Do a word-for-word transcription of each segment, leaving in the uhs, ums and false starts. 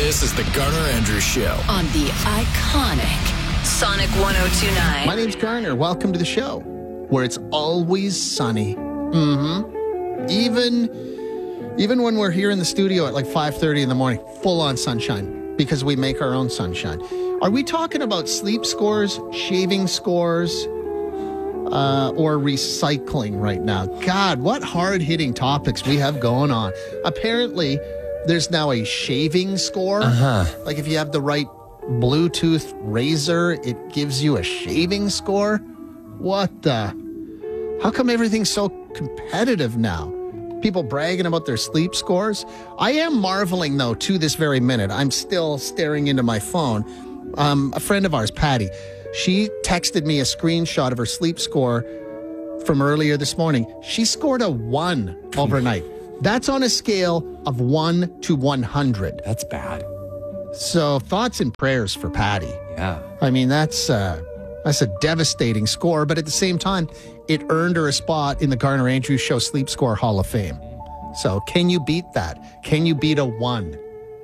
This is the Garner Andrews Show on the iconic Sonic one oh two point nine. My name's Garner. Welcome to the show where it's always sunny. Mm-hmm. Even, even when we're here in the studio at like five thirty in the morning, full on sunshine because we make our own sunshine. Are we talking about sleep scores, shaving scores, uh, or recycling right now? God, what hard-hitting topics we have going on. Apparently, there's now a shaving score. Uh-huh. Like if you have the right Bluetooth razor, it gives you a shaving score. What the? How come everything's so competitive now? People bragging about their sleep scores. I am marveling, though, to this very minute. I'm still staring into my phone. Um, a friend of ours, Patty, she texted me a screenshot of her sleep score from earlier this morning. She scored a one overnight. That's on a scale of one to one hundred. That's bad. So thoughts and prayers for Patty. Yeah. I mean, that's uh, that's a devastating score, but at the same time, it earned her a spot in the Garner Andrews Show Sleep Score Hall of Fame. So can you beat that? Can you beat a one?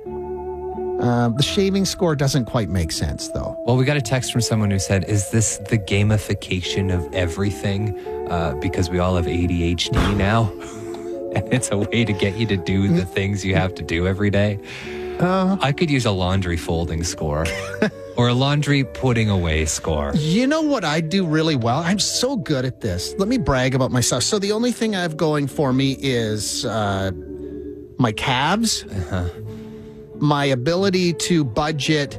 Uh, the shaving score doesn't quite make sense, though. Well, we got a text from someone who said, is this the gamification of everything? Uh, because we all have A D H D now. And it's a way to get you to do the things you have to do every day. Uh, I could use a laundry folding score or a laundry putting away score. You know what I do really well? I'm so good at this. Let me brag about myself. So the only thing I have going for me is uh, my calves, Uh-huh. my ability to budget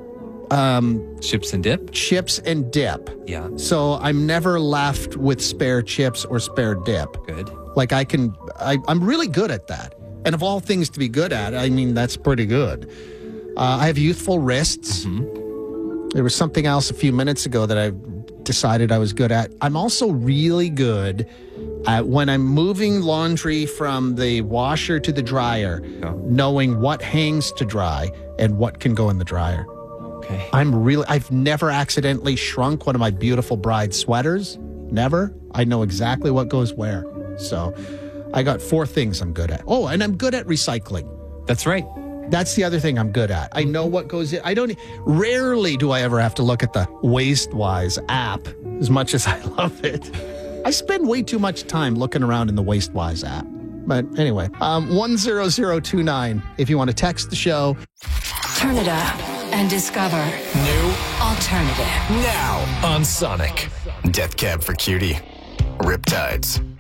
um, Chips and dip? chips and dip. Yeah. So I'm never left with spare chips or spare dip. Good. Like I can, I, I'm really good at that. And of all things to be good at, I mean, that's pretty good. Uh, I have youthful wrists. Mm-hmm. There was something else a few minutes ago that I decided I was good at. I'm also really good at when I'm moving laundry from the washer to the dryer, Yeah. knowing what hangs to dry and what can go in the dryer. Okay. I'm really, I've never accidentally shrunk one of my beautiful bride sweaters. Never. I know exactly what goes where. So I got four things I'm good at. Oh, and I'm good at recycling. That's right. That's the other thing I'm good at. I know what goes in. I don't, rarely do I ever have to look at the WasteWise app as much as I love it. I spend way too much time looking around in the WasteWise app. But anyway, um, one zero zero two nine if you want to text the show. Turn it up and discover new alternative. now on Sonic. Death Cab for Cutie. Riptides.